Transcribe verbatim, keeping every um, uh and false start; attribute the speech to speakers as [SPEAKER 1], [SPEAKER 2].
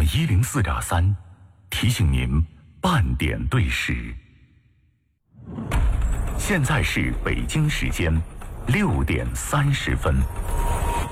[SPEAKER 1] 一零四点三提醒您半点对时。现在是北京时间六点三十分。